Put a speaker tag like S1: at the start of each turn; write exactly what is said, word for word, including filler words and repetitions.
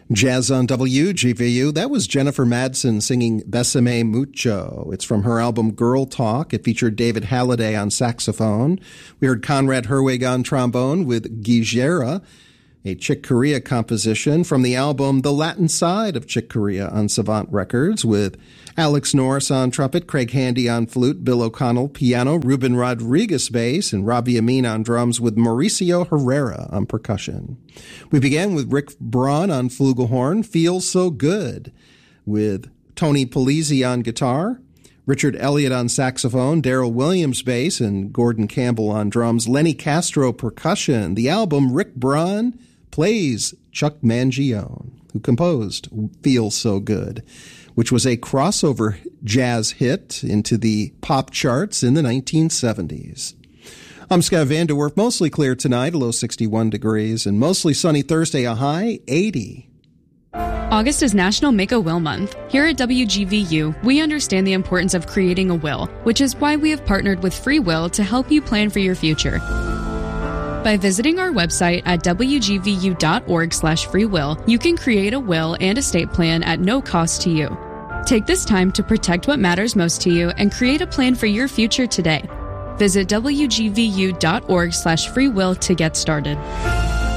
S1: Jazz on W G V U. That was Jennifer Madsen singing Besame Mucho. It's from her album Girl Talk. It featured David Halliday on saxophone. We heard Conrad Herwig on trombone with Gijera, a Chick Corea composition from the album The Latin Side of Chick Corea on Savant Records, with Alex Norris on trumpet, Craig Handy on flute, Bill O'Connell piano, Ruben Rodriguez bass, and Robbie Amin on drums, with Mauricio Herrera on percussion. We began with Rick Braun on flugelhorn, Feels So Good, with Tony Polizzi on guitar, Richard Elliott on saxophone, Daryl Williams bass, and Gordon Campbell on drums, Lenny Castro percussion. The album Rick Braun plays Chuck Mangione, who composed Feels So Good, which was a crossover jazz hit into the pop charts in the nineteen seventies. I'm Scott Vanderwerf. Mostly clear tonight, a low sixty-one degrees, and mostly sunny Thursday, a high eighty.
S2: August is National Make a Will Month. Here at W G V U, we understand the importance of creating a will, which is why we have partnered with Free Will to help you plan for your future. By visiting our website at w g v u dot org slash free will, you can create a will and estate plan at no cost to you. Take this time to protect what matters most to you and create a plan for your future today. Visit w g v u dot org slash free will to get started.